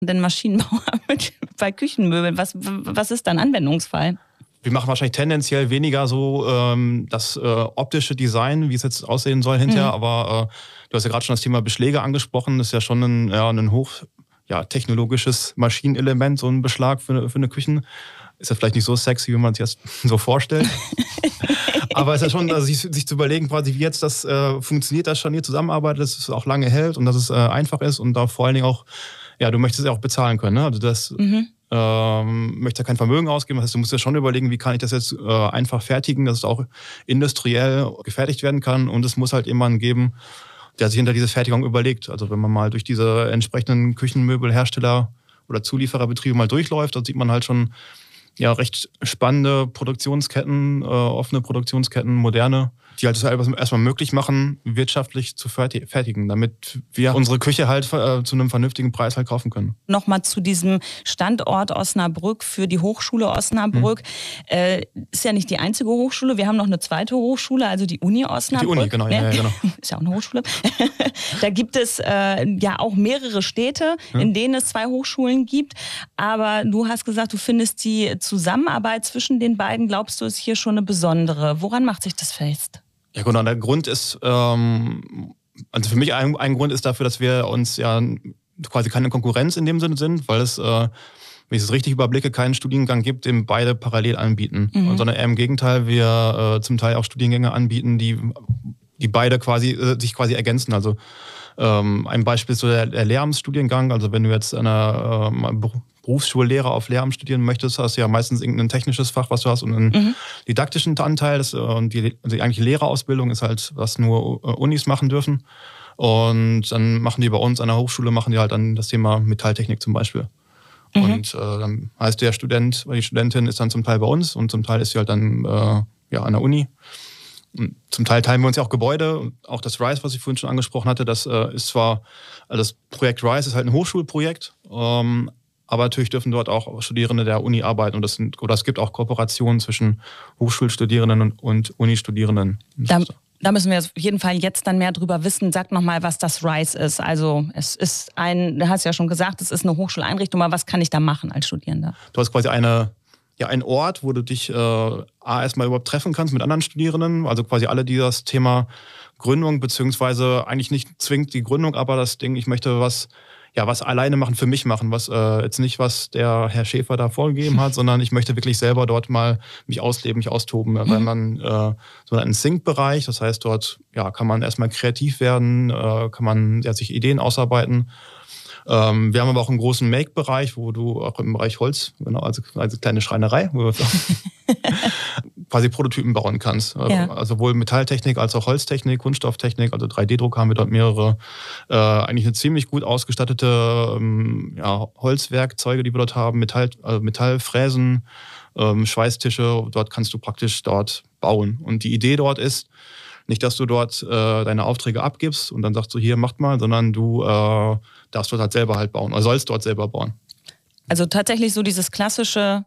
denn Maschinenbauer bei Küchenmöbeln? Was ist dann Anwendungsfall? Wir machen wahrscheinlich tendenziell weniger so das optische Design, wie es jetzt aussehen soll hinterher. Aber du hast ja gerade schon das Thema Beschläge angesprochen. Das ist ja schon ein technologisches Maschinenelement, so ein Beschlag für eine Küchen. Ist ja vielleicht nicht so sexy, wie man es jetzt so vorstellt. Aber es ist ja schon, also sich zu überlegen, quasi, wie jetzt das funktioniert, das Scharnier zusammenarbeitet, dass es auch lange hält und dass es einfach ist und da vor allen Dingen auch, du möchtest es ja auch bezahlen können. Ne? Also das möchtest ja kein Vermögen ausgeben. Das heißt, du musst ja schon überlegen, wie kann ich das jetzt einfach fertigen, dass es auch industriell gefertigt werden kann. Und es muss halt jemanden geben, der sich hinter diese Fertigung überlegt. Also wenn man mal durch diese entsprechenden Küchenmöbelhersteller oder Zuliefererbetriebe mal durchläuft, dann sieht man halt schon recht spannende Produktionsketten, offene Produktionsketten, moderne, die halt das erstmal möglich machen, wirtschaftlich zu fertigen, damit wir unsere Küche halt zu einem vernünftigen Preis halt kaufen können. Nochmal zu diesem Standort Osnabrück für die Hochschule Osnabrück. Ist ja nicht die einzige Hochschule, wir haben noch eine zweite Hochschule, also die Uni Osnabrück. Die Uni, genau. Ja, genau. Ist ja auch eine Hochschule. Da gibt es auch mehrere Städte, in denen es 2 Hochschulen gibt. Aber du hast gesagt, du findest die Zusammenarbeit zwischen den beiden, glaubst du, ist hier schon eine besondere. Woran macht sich das fest? Ja, genau. Der Grund ist, also für mich ein Grund ist dafür, dass wir uns quasi keine Konkurrenz in dem Sinne sind, weil es, wenn ich es richtig überblicke, keinen Studiengang gibt, den beide parallel anbieten. Sondern eher im Gegenteil, wir zum Teil auch Studiengänge anbieten, die beide sich quasi ergänzen. Also ein Beispiel ist so der Lehramtsstudiengang. Also wenn du jetzt an einer Berufsschullehrer auf Lehramt studieren möchtest, hast du ja meistens irgendein technisches Fach, was du hast, und einen didaktischen Anteil. Und die eigentliche Lehrerausbildung ist halt, was nur Unis machen dürfen. Und dann machen die bei uns an der Hochschule, halt dann das Thema Metalltechnik zum Beispiel. Und dann heißt der Student oder die Studentin ist dann zum Teil bei uns und zum Teil ist sie halt dann an der Uni. Und zum Teil teilen wir uns ja auch Gebäude. Auch das RISE, was ich vorhin schon angesprochen hatte, das ist zwar, das Projekt RISE ist halt ein Hochschulprojekt, aber natürlich dürfen dort auch Studierende der Uni arbeiten. Und es gibt auch Kooperationen zwischen Hochschulstudierenden und Unistudierenden. Da müssen wir auf jeden Fall jetzt dann mehr drüber wissen. Sag nochmal, was das RISE ist. Also es ist du hast ja schon gesagt, es ist eine Hochschuleinrichtung, aber was kann ich da machen als Studierender? Du hast quasi einen Ort, wo du dich erstmal überhaupt treffen kannst mit anderen Studierenden. Also quasi alle, die das Thema Gründung, beziehungsweise eigentlich nicht zwingend die Gründung, aber das Ding, ich möchte was alleine machen, für mich machen, was jetzt nicht, was der Herr Schäfer da vorgegeben hat, sondern ich möchte wirklich selber dort mal mich ausleben, mich austoben. Weil man so einen Think-Bereich, das heißt, dort kann man erstmal kreativ werden, kann man sich Ideen ausarbeiten. Wir haben aber auch einen großen Make-Bereich, wo du auch im Bereich Holz, genau, also kleine Schreinerei, wo du quasi Prototypen bauen kannst. Also sowohl Metalltechnik als auch Holztechnik, Kunststofftechnik, also 3D-Druck haben wir dort mehrere. Eigentlich eine ziemlich gut ausgestattete Holzwerkzeuge, die wir dort haben, Metallfräsen, Schweißtische, dort kannst du praktisch dort bauen. Und die Idee dort ist, nicht, dass du dort deine Aufträge abgibst und dann sagst du, hier, macht mal, sondern du darfst dort halt selber halt bauen oder sollst dort selber bauen. Also tatsächlich so dieses klassische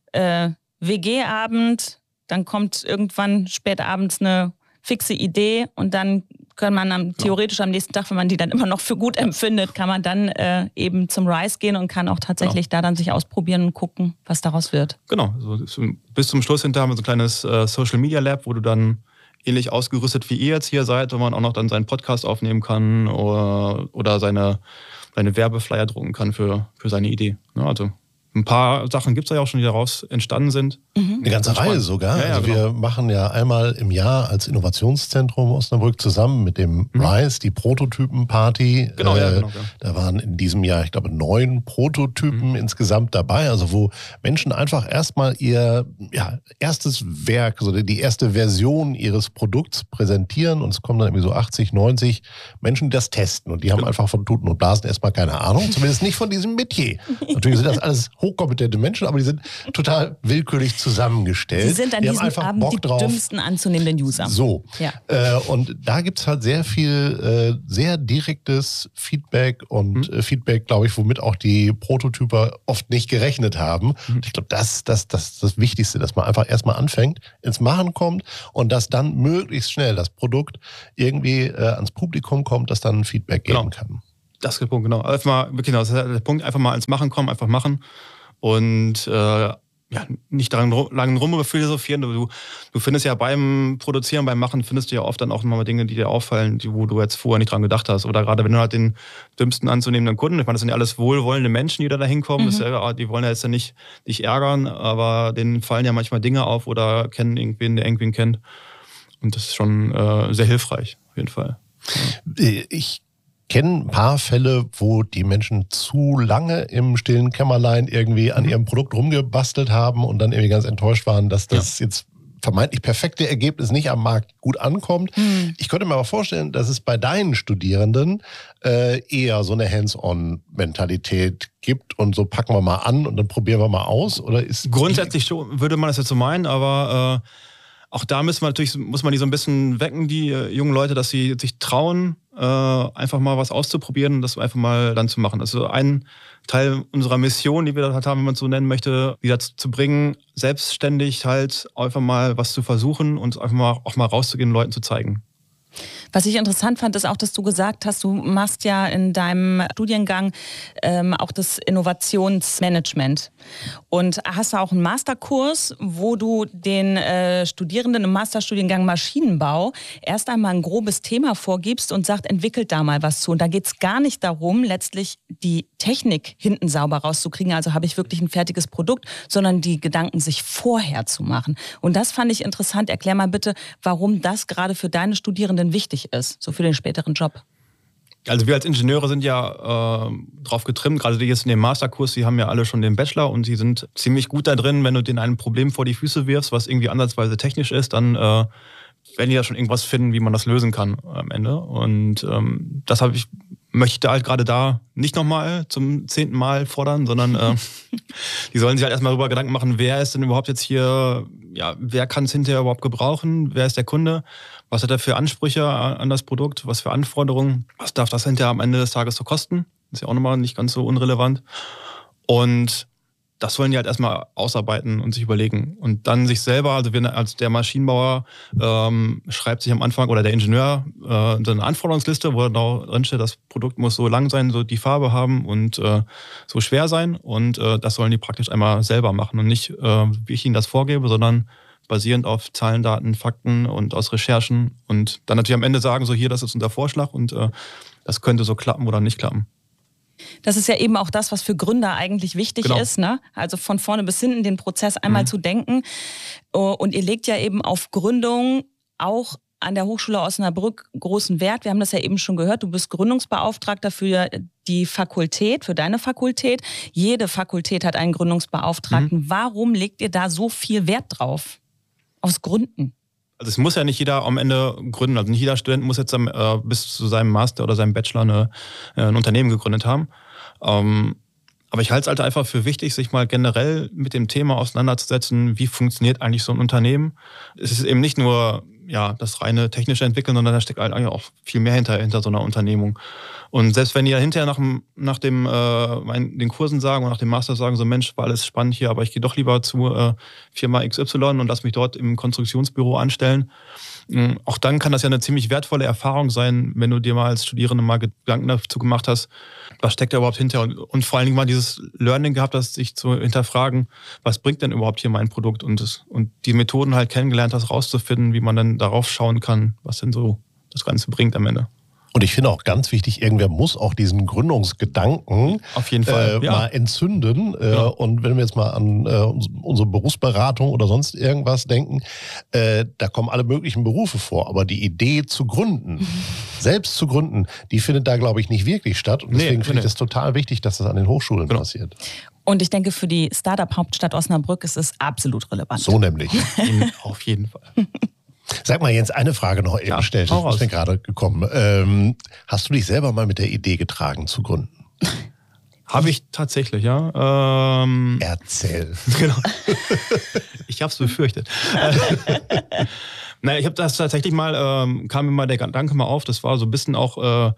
WG-Abend, dann kommt irgendwann spät abends eine fixe Idee und dann kann man theoretisch am nächsten Tag, wenn man die dann immer noch für gut empfindet, kann man dann eben zum RISE gehen und kann auch tatsächlich da dann sich ausprobieren und gucken, was daraus wird. Genau, also bis zum Schluss hinterher haben wir so ein kleines Social Media Lab, wo du dann ähnlich ausgerüstet wie ihr jetzt hier seid, wo man auch noch dann seinen Podcast aufnehmen kann oder seine Werbeflyer drucken kann für seine Idee. Ja, also ein paar Sachen gibt es ja auch schon, die daraus entstanden sind. Eine ganze Reihe sogar. Ja, also genau. Wir machen ja einmal im Jahr als Innovationszentrum Osnabrück zusammen mit dem RISE die Prototypen-Party. Genau. Da waren in diesem Jahr, ich glaube, 9 Prototypen insgesamt dabei. Also wo Menschen einfach erstmal ihr erstes Werk, so die erste Version ihres Produkts präsentieren und es kommen dann irgendwie so 80, 90 Menschen, die das testen. Und die haben einfach von Tuten und Blasen erstmal keine Ahnung, zumindest nicht von diesem Metier. Natürlich sind das alles hochkompetente Menschen, aber die sind total willkürlich zusammengestellt. Sie sind an diesem Abend die dümmsten anzunehmenden User. So. Ja. Und da gibt es halt sehr viel, sehr direktes Feedback und Feedback, glaube ich, womit auch die Prototyper oft nicht gerechnet haben. Und ich glaube, das ist das Wichtigste, dass man einfach erstmal anfängt, ins Machen kommt und dass dann möglichst schnell das Produkt irgendwie ans Publikum kommt, das dann Feedback geben kann. Das ist der Punkt, genau. Genau, das ist der Punkt, einfach mal ins Machen kommen, einfach machen und nicht lange rumphilosophieren. Du findest ja beim Produzieren, beim Machen, findest du ja oft dann auch mal Dinge, die dir auffallen, wo du jetzt vorher nicht dran gedacht hast. Oder gerade wenn du halt den dümmsten anzunehmenden Kunden, ich meine, das sind ja alles wohlwollende Menschen, die da hinkommen. Die wollen ja jetzt ja nicht dich ärgern, aber denen fallen ja manchmal Dinge auf oder kennen irgendwen, der irgendwen kennt. Und das ist schon sehr hilfreich, auf jeden Fall. Ja. Ich kenne ein paar Fälle, wo die Menschen zu lange im stillen Kämmerlein irgendwie an ihrem Produkt rumgebastelt haben und dann irgendwie ganz enttäuscht waren, dass das jetzt vermeintlich perfekte Ergebnis nicht am Markt gut ankommt. Ich könnte mir aber vorstellen, dass es bei deinen Studierenden eher so eine Hands-on-Mentalität gibt und so packen wir mal an und dann probieren wir mal aus. Oder ist grundsätzlich schon, würde man das jetzt so meinen, aber auch da muss man die so ein bisschen wecken, die jungen Leute, dass sie sich trauen, einfach mal was auszuprobieren und das einfach mal dann zu machen. Also ein Teil unserer Mission, die wir da haben, wenn man es so nennen möchte, wieder zu bringen, selbstständig halt einfach mal was zu versuchen und einfach mal auch mal rauszugehen und Leuten zu zeigen. Was ich interessant fand, ist auch, dass du gesagt hast, du machst ja in deinem Studiengang auch das Innovationsmanagement. Und hast du auch einen Masterkurs, wo du den Studierenden im Masterstudiengang Maschinenbau erst einmal ein grobes Thema vorgibst und sagst, entwickelt da mal was zu. Und da geht es gar nicht darum, letztlich die Technik hinten sauber rauszukriegen, also habe ich wirklich ein fertiges Produkt, sondern die Gedanken sich vorher zu machen. Und das fand ich interessant. Erklär mal bitte, warum das gerade für deine Studierenden wichtig ist, so für den späteren Job. Also wir als Ingenieure sind ja drauf getrimmt, gerade die jetzt in dem Masterkurs, die haben ja alle schon den Bachelor und die sind ziemlich gut da drin, wenn du denen ein Problem vor die Füße wirfst, was irgendwie ansatzweise technisch ist, dann werden die ja schon irgendwas finden, wie man das lösen kann am Ende. Und das möchte ich da halt gerade da nicht nochmal zum 10. Mal fordern, sondern die sollen sich halt erstmal darüber Gedanken machen, wer ist denn überhaupt jetzt hier, wer kann es hinterher überhaupt gebrauchen, wer ist der Kunde, was hat er für Ansprüche an das Produkt, was für Anforderungen, was darf das hinterher am Ende des Tages so kosten, ist ja auch nochmal nicht ganz so unrelevant. Und das wollen die halt erstmal ausarbeiten und sich überlegen. Und dann sich selber, also als der Maschinenbauer schreibt sich am Anfang, oder der Ingenieur, so eine Anforderungsliste, wo drin steht, das Produkt muss so lang sein, so die Farbe haben und so schwer sein. Und das sollen die praktisch einmal selber machen. Und nicht, wie ich ihnen das vorgebe, sondern basierend auf Zahlen, Daten, Fakten und aus Recherchen. Und dann natürlich am Ende sagen, so hier, das ist unser Vorschlag und das könnte so klappen oder nicht klappen. Das ist ja eben auch das, was für Gründer eigentlich wichtig ist, ne? Also von vorne bis hinten den Prozess einmal zu denken. Und ihr legt ja eben auf Gründung auch an der Hochschule Osnabrück großen Wert. Wir haben das ja eben schon gehört. Du bist Gründungsbeauftragter für die Fakultät, für deine Fakultät. Jede Fakultät hat einen Gründungsbeauftragten. Warum legt ihr da so viel Wert drauf? Aus Gründen? Also es muss ja nicht jeder am Ende gründen. Also nicht jeder Student muss jetzt bis zu seinem Master oder seinem Bachelor ein Unternehmen gegründet haben. Aber ich halte es halt einfach für wichtig, sich mal generell mit dem Thema auseinanderzusetzen, wie funktioniert eigentlich so ein Unternehmen. Es ist eben nicht nur das reine technische Entwickeln, sondern da steckt halt eigentlich auch viel mehr hinter so einer Unternehmung. Und selbst wenn die ja hinterher nach den Kursen sagen und nach dem Master sagen, so Mensch, war alles spannend hier, aber ich gehe doch lieber zu Firma XY und lass mich dort im Konstruktionsbüro anstellen. Auch dann kann das ja eine ziemlich wertvolle Erfahrung sein, wenn du dir mal als Studierende mal Gedanken dazu gemacht hast, was steckt da überhaupt hinter und vor allen Dingen mal dieses Learning gehabt hast, sich zu hinterfragen, was bringt denn überhaupt hier mein Produkt und die Methoden halt kennengelernt hast, rauszufinden, wie man dann darauf schauen kann, was denn so das Ganze bringt am Ende. Und ich finde auch ganz wichtig, irgendwer muss auch diesen Gründungsgedanken auf jeden Fall mal entzünden. Und wenn wir jetzt mal an unsere Berufsberatung oder sonst irgendwas denken, da kommen alle möglichen Berufe vor. Aber die Idee zu gründen, selbst zu gründen, die findet da, glaube ich, nicht wirklich statt. Und deswegen finde ich das total wichtig, dass das an den Hochschulen passiert. Und ich denke, für die Startup-Hauptstadt Osnabrück ist es absolut relevant. So nämlich. Auf jeden Fall. Sag mal, Jens, eine Frage noch eben gestellt. Das ist mir gerade gekommen. Hast du dich selber mal mit der Idee getragen zu gründen? Habe ich tatsächlich, ja. Erzähl. Genau. Ich habe es befürchtet. Naja, ich habe das tatsächlich kam mir mal der Gedanke mal auf, das war so ein bisschen auch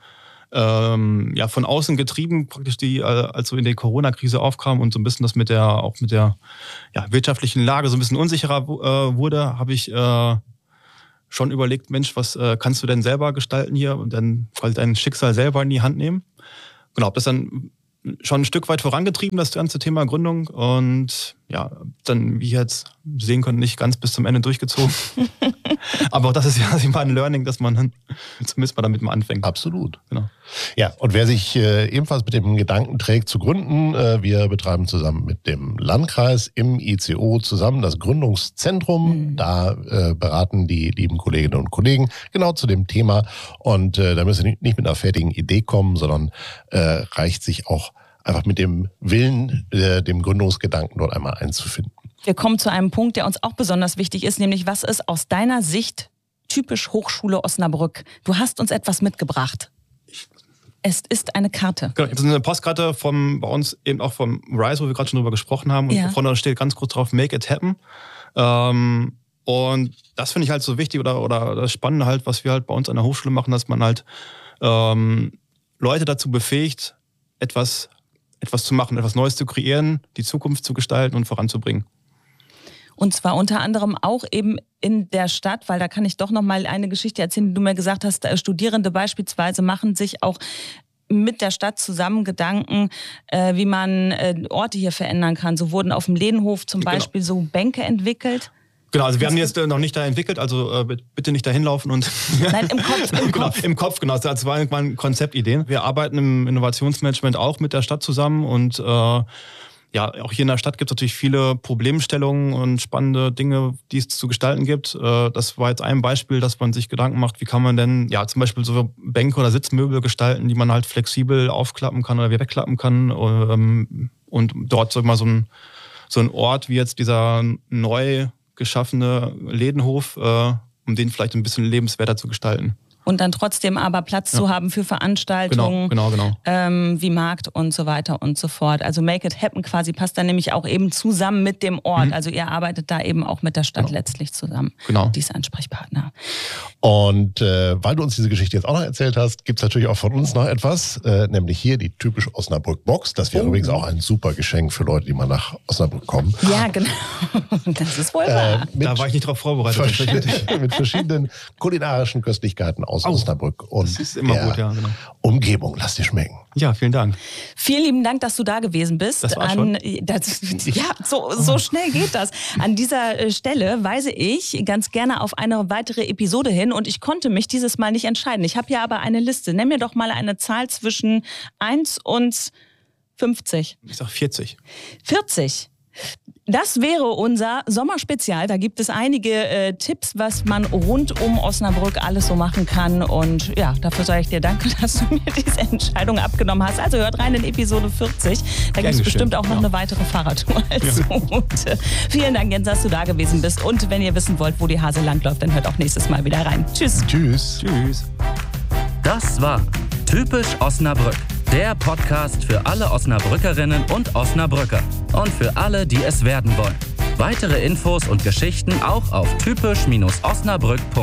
von außen getrieben, praktisch als so in der Corona-Krise aufkam und so ein bisschen das mit der wirtschaftlichen Lage so ein bisschen unsicherer wurde, habe ich schon überlegt, Mensch, was kannst du denn selber gestalten hier und dann quasi dein Schicksal selber in die Hand nehmen. Genau, habe das dann schon ein Stück weit vorangetrieben, das ganze Thema Gründung. Und ja, dann, wie ihr jetzt sehen könnt, nicht ganz bis zum Ende durchgezogen. Aber auch das ist ja immer ein Learning, dass man dann zumindest mal damit mal anfängt. Absolut. Genau. Ja, und wer sich ebenfalls mit dem Gedanken trägt zu gründen, wir betreiben zusammen mit dem Landkreis im ICO zusammen das Gründungszentrum. Da beraten die lieben Kolleginnen und Kollegen genau zu dem Thema. Und da müssen Sie nicht mit einer fertigen Idee kommen, sondern reicht sich auch einfach mit dem Willen, dem Gründungsgedanken dort einmal einzufinden. Wir kommen zu einem Punkt, der uns auch besonders wichtig ist, nämlich was ist aus deiner Sicht typisch Hochschule Osnabrück? Du hast uns etwas mitgebracht. Es ist eine Karte. Genau, das ist eine Postkarte bei uns eben auch vom RISE, wo wir gerade schon drüber gesprochen haben. Und vorne steht ganz kurz drauf, Make it happen. Und das finde ich halt so wichtig oder das Spannende halt, was wir halt bei uns an der Hochschule machen, dass man halt Leute dazu befähigt, etwas zu machen, etwas Neues zu kreieren, die Zukunft zu gestalten und voranzubringen. Und zwar unter anderem auch eben in der Stadt, weil da kann ich doch noch mal eine Geschichte erzählen, die du mir gesagt hast, Studierende beispielsweise machen sich auch mit der Stadt zusammen Gedanken, wie man Orte hier verändern kann. So wurden auf dem Lehnhof zum Beispiel so Bänke entwickelt. Genau, also wir haben die jetzt noch nicht da entwickelt, also bitte nicht da hinlaufen und... Nein, im Kopf. Im Kopf, genau. Das war eine Konzeptidee. Wir arbeiten im Innovationsmanagement auch mit der Stadt zusammen und auch hier in der Stadt gibt es natürlich viele Problemstellungen und spannende Dinge, die es zu gestalten gibt. Das war jetzt ein Beispiel, dass man sich Gedanken macht, wie kann man denn zum Beispiel so Bänke oder Sitzmöbel gestalten, die man halt flexibel aufklappen kann oder wieder wegklappen kann und dort so mal so ein Ort wie jetzt dieser neu geschaffene Lädenhof, um den vielleicht ein bisschen lebenswerter zu gestalten. Und dann trotzdem aber Platz zu haben für Veranstaltungen, genau. Wie Markt und so weiter und so fort. Also Make it happen quasi passt dann nämlich auch eben zusammen mit dem Ort. Also ihr arbeitet da eben auch mit der Stadt letztlich zusammen. Genau. Diese Ansprechpartner. Und weil du uns diese Geschichte jetzt auch noch erzählt hast, gibt es natürlich auch von uns noch etwas, nämlich hier die typisch Osnabrück-Box. Das wäre übrigens auch ein super Geschenk für Leute, die mal nach Osnabrück kommen. Ja, genau. Das ist wohl wahr. Da war ich nicht drauf vorbereitet. Mit verschiedenen kulinarischen Köstlichkeiten aus Osnabrück und das ist immer gut, genau. Umgebung. Lass dir schmecken. Ja, vielen Dank. Vielen lieben Dank, dass du da gewesen bist. Das war schon. So schnell geht das. An dieser Stelle weise ich ganz gerne auf eine weitere Episode hin und ich konnte mich dieses Mal nicht entscheiden. Ich habe hier aber eine Liste. Nenn mir doch mal eine Zahl zwischen 1 und 50. Ich sag 40. 40. Das wäre unser Sommerspezial. Da gibt es einige Tipps, was man rund um Osnabrück alles so machen kann. Und ja, dafür sage ich dir danke, dass du mir diese Entscheidung abgenommen hast. Also hört rein in Episode 40. Da gibt es bestimmt auch noch eine weitere Fahrradtour. Und vielen Dank, Jens, dass du da gewesen bist. Und wenn ihr wissen wollt, wo die Hase langläuft, dann hört auch nächstes Mal wieder rein. Tschüss. Tschüss. Das war Typisch Osnabrück. Der Podcast für alle Osnabrückerinnen und Osnabrücker und für alle, die es werden wollen. Weitere Infos und Geschichten auch auf typisch-osnabrück.de.